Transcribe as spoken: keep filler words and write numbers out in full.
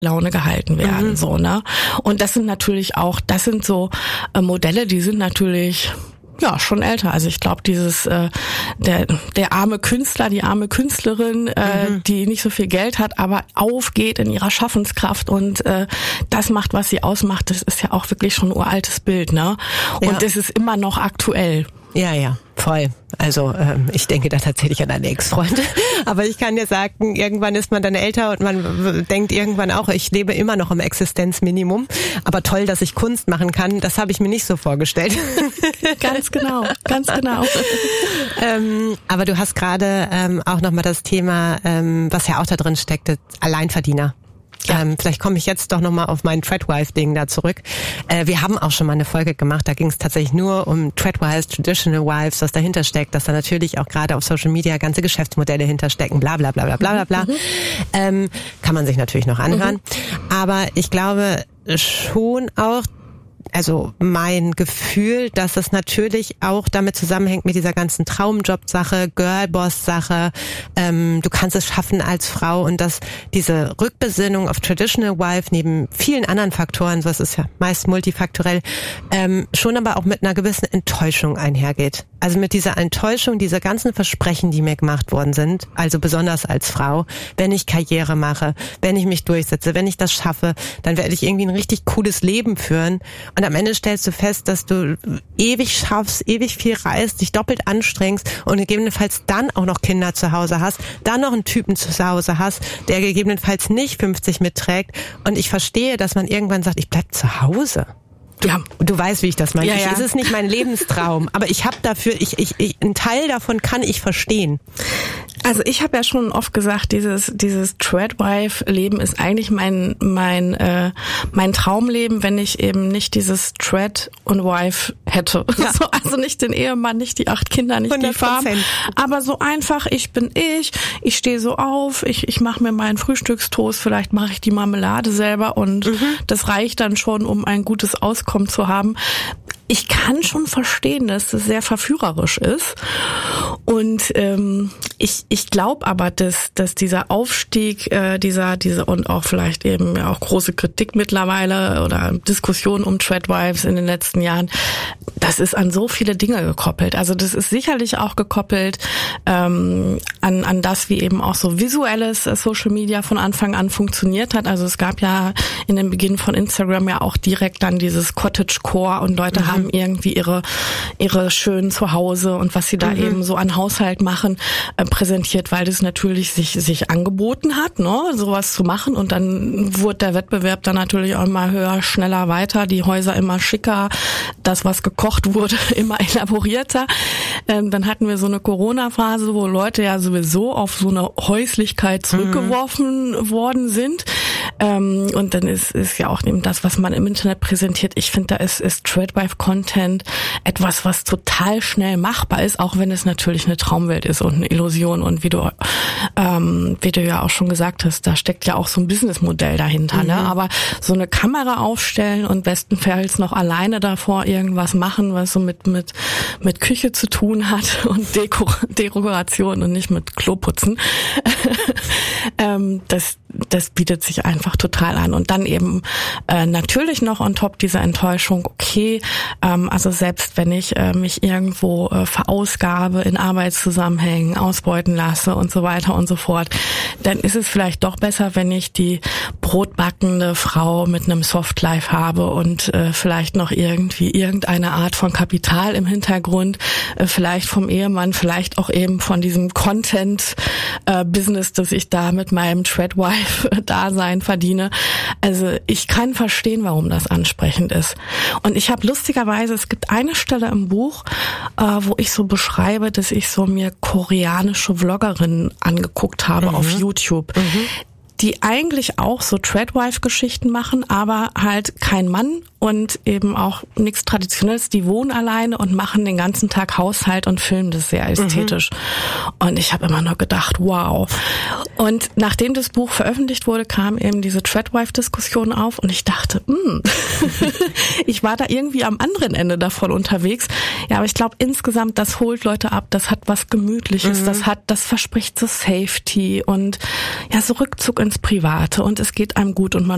Laune gehalten werden, mhm. so, ne? Und das sind natürlich auch, das sind so äh, Modelle, die sind natürlich ja schon älter. Also ich glaube, dieses äh, der der arme Künstler, die arme Künstlerin, äh, mhm. die nicht so viel Geld hat, aber aufgeht in ihrer Schaffenskraft und äh, das macht, was sie ausmacht, das ist ja auch wirklich schon ein uraltes Bild, ne? Und es ja. ist immer noch aktuell. Ja, ja, voll. Also ähm, ich denke da tatsächlich an eine Ex-Freundin. Aber ich kann dir sagen, irgendwann ist man dann älter und man denkt irgendwann auch, ich lebe immer noch im Existenzminimum. Aber toll, dass ich Kunst machen kann, das habe ich mir nicht so vorgestellt. Ganz genau, ganz genau. ähm, aber du hast gerade ähm, auch nochmal das Thema, ähm, was ja auch da drin steckte, Alleinverdiener. Ja. Ähm, vielleicht komme ich jetzt doch nochmal auf mein Tradwife-Ding da zurück. Äh, wir haben auch schon mal eine Folge gemacht, da ging es tatsächlich nur um Tradwives, Traditional Wives, was dahinter steckt, dass da natürlich auch gerade auf Social Media ganze Geschäftsmodelle hinterstecken, bla bla bla bla bla bla. Mhm. Ähm, kann man sich natürlich noch anhören. Mhm. Aber ich glaube schon auch, also mein Gefühl, dass es natürlich auch damit zusammenhängt mit dieser ganzen Traumjob-Sache, Girlboss-Sache, ähm, du kannst es schaffen als Frau und dass diese Rückbesinnung auf Traditional Wife neben vielen anderen Faktoren, so es ist ja meist multifaktorell, ähm, schon aber auch mit einer gewissen Enttäuschung einhergeht. Also mit dieser Enttäuschung, dieser ganzen Versprechen, die mir gemacht worden sind, also besonders als Frau, wenn ich Karriere mache, wenn ich mich durchsetze, wenn ich das schaffe, dann werde ich irgendwie ein richtig cooles Leben führen. Und am Ende stellst du fest, dass du ewig schaffst, ewig viel reist, dich doppelt anstrengst und gegebenenfalls dann auch noch Kinder zu Hause hast, dann noch einen Typen zu Hause hast, der gegebenenfalls nicht fünfzig mitträgt. Und ich verstehe, dass man irgendwann sagt, ich bleib zu Hause. Du, ja. du weißt, wie ich das meine. Ja, ich, ja. Es ist nicht mein Lebenstraum, aber ich habe dafür, ich, ich, ich, einen Teil davon kann ich verstehen. Also ich habe ja schon oft gesagt, dieses dieses Tradwife-Leben ist eigentlich mein mein äh, mein Traumleben, wenn ich eben nicht dieses Trad und Wife hätte. Ja. So, also nicht den Ehemann, nicht die acht Kinder, nicht hundert Prozent. Die Farm, aber so einfach, ich bin ich, ich stehe so auf, ich ich mache mir meinen Frühstückstoast, vielleicht mache ich die Marmelade selber und mhm. das reicht dann schon, um ein gutes Auskommen zu haben. Ich kann schon verstehen, dass das sehr verführerisch ist und ähm, ich ich glaube aber, dass dass dieser Aufstieg, äh, dieser diese und auch vielleicht eben ja auch große Kritik mittlerweile oder Diskussion um Tradwives in den letzten Jahren, das ist an so viele Dinge gekoppelt. Also das ist sicherlich auch gekoppelt ähm, an an das, wie eben auch so visuelles äh, Social Media von Anfang an funktioniert hat. Also es gab ja in dem Beginn von Instagram ja auch direkt dann dieses Cottagecore und Leute mhm. haben irgendwie ihre ihre schönen Zuhause und was sie da mhm. eben so an Haushalt machen äh, präsentiert, weil das natürlich sich sich angeboten hat, ne, sowas zu machen und dann wurde der Wettbewerb dann natürlich auch immer höher, schneller, weiter, die Häuser immer schicker, das was gekocht wurde immer elaborierter. Ähm, dann hatten wir so eine Corona-Phase, wo Leute ja sowieso auf so eine Häuslichkeit zurückgeworfen mhm. worden sind. Ähm, und dann ist ist ja auch eben das, was man im Internet präsentiert. Ich finde, da ist ist Tradwife-Content etwas, was total schnell machbar ist, auch wenn es natürlich eine Traumwelt ist und eine Illusion. Und wie du ähm, wie du ja auch schon gesagt hast, da steckt ja auch so ein Businessmodell dahinter. Mhm. Ne? Aber so eine Kamera aufstellen und bestenfalls noch alleine davor irgendwas machen, was so mit mit mit Küche zu tun hat und Deko, Dekoration und nicht mit Kloputzen, ähm, das das bietet sich einfach total an. Und dann eben äh, natürlich noch on top diese Enttäuschung, okay, ähm, also selbst wenn ich äh, mich irgendwo äh, verausgabe in Arbeitszusammenhängen, ausbeuten lasse und so weiter und so fort, dann ist es vielleicht doch besser, wenn ich die brotbackende Frau mit einem Softlife habe und äh, vielleicht noch irgendwie irgendeine Art von Kapital im Hintergrund, äh, vielleicht vom Ehemann, vielleicht auch eben von diesem Content-Business, äh, das ich da mit meinem Tradwife-Dasein verdiene. Also ich kann verstehen, warum das ansprechend ist. Und ich habe lustigerweise, es gibt eine Stelle im Buch, äh, wo ich so beschreibe, dass ich so mir koreanische Vloggerinnen angeguckt habe mhm. auf YouTube. Mhm. Die eigentlich auch so Tradwife-Geschichten machen, aber halt kein Mann und eben auch nichts Traditionelles. Die wohnen alleine und machen den ganzen Tag Haushalt und filmen das sehr ästhetisch. Mhm. Und ich habe immer nur gedacht, wow. Und nachdem das Buch veröffentlicht wurde, kam eben diese Tradwife-Diskussion auf und ich dachte, hm, ich war da irgendwie am anderen Ende davon unterwegs. Ja, aber ich glaube insgesamt, das holt Leute ab, das hat was Gemütliches, mhm. das hat, das verspricht so Safety und ja, so Rückzug ins Private und es geht einem gut und man